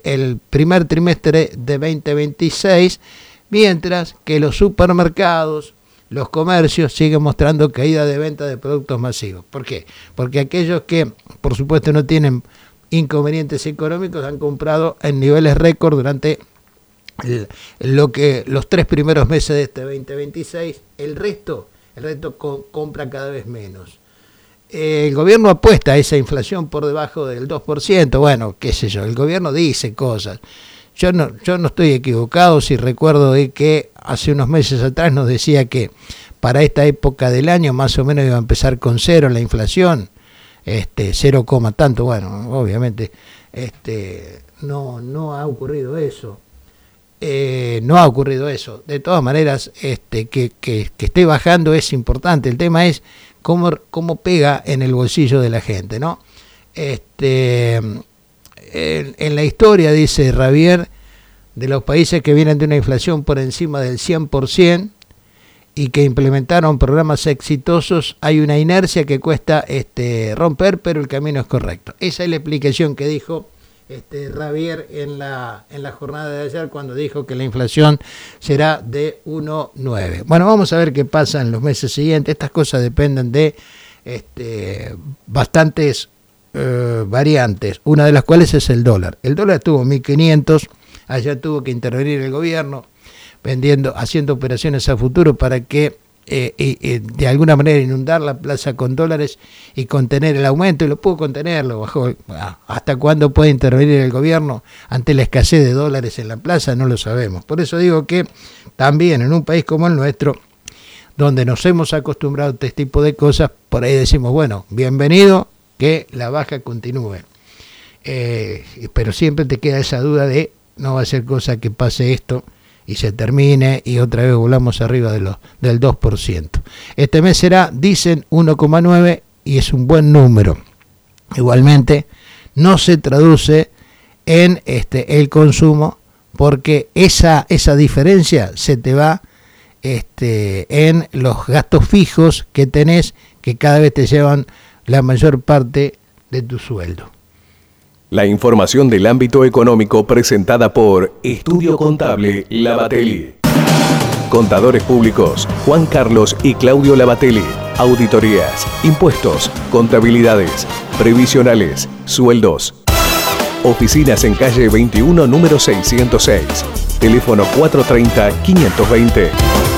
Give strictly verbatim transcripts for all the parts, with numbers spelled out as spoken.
el primer trimestre de veinte veintiséis, mientras que los supermercados, los comercios siguen mostrando caída de venta de productos masivos. ¿Por qué? Porque aquellos que, por supuesto, no tienen inconvenientes económicos han comprado en niveles récord durante el, lo que los tres primeros meses de este veinte veintiséis. El resto, el resto co- compra cada vez menos. El gobierno apuesta a esa inflación por debajo del dos por ciento. Bueno, qué sé yo, el gobierno dice cosas. Yo no, yo no estoy equivocado si recuerdo de que hace unos meses atrás nos decía que para esta época del año más o menos iba a empezar con cero la inflación, este cero, tanto. Bueno, obviamente este no no ha ocurrido eso. Eh, no ha ocurrido eso. De todas maneras, este que, que, que esté bajando es importante. El tema es cómo, cómo pega en el bolsillo de la gente, ¿no? Este... En, en la historia, dice Javier, de los países que vienen de una inflación por encima del cien por ciento y que implementaron programas exitosos, hay una inercia que cuesta este, romper, pero el camino es correcto. Esa es la explicación que dijo este, Javier en la, en la jornada de ayer, cuando dijo que la inflación será de uno coma nueve. Bueno, vamos a ver qué pasa en los meses siguientes. Estas cosas dependen de este, bastantes Eh, variantes, una de las cuales es el dólar. El dólar estuvo en mil quinientos, allá tuvo que intervenir el gobierno vendiendo, haciendo operaciones a futuro para que eh, eh, de alguna manera inundar la plaza con dólares y contener el aumento, y lo pudo contener, lo bajó. ¿Hasta cuándo puede intervenir el gobierno ante la escasez de dólares en la plaza? No lo sabemos. Por eso digo que también en un país como el nuestro, donde nos hemos acostumbrado a este tipo de cosas, por ahí decimos, bueno, bienvenido, que la baja continúe. Eh, pero siempre te queda esa duda de no va a ser cosa que pase esto y se termine y otra vez volamos arriba de los, del dos por ciento. Este mes será, dicen, uno coma nueve y es un buen número. Igualmente, no se traduce en este el consumo porque esa, esa diferencia se te va este, en los gastos fijos que tenés, que cada vez te llevan la mayor parte de tu sueldo. La información del ámbito económico presentada por Estudio Contable Lavatelli. Contadores públicos Juan Carlos y Claudio Lavatelli. Auditorías, impuestos, contabilidades, previsionales, sueldos. Oficinas en calle veintiuno, número seiscientos seis. Teléfono cuatrocientos treinta, quinientos veinte.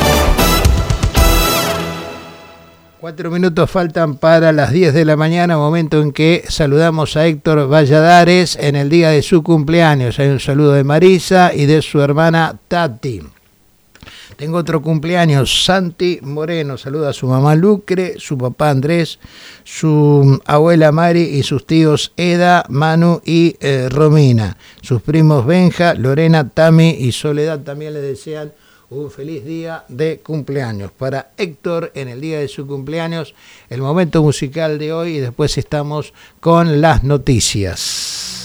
Cuatro minutos faltan para las diez de la mañana, momento en que saludamos a Héctor Valladares en el día de su cumpleaños. Hay un saludo de Marisa y de su hermana Tati. Tengo otro cumpleaños, Santi Moreno, saluda a su mamá Lucre, su papá Andrés, su abuela Mari y sus tíos Eda, Manu y eh, Romina. Sus primos Benja, Lorena, Tami y Soledad también le desean un feliz día de cumpleaños. Para Héctor, en el día de su cumpleaños, el momento musical de hoy y después estamos con las noticias.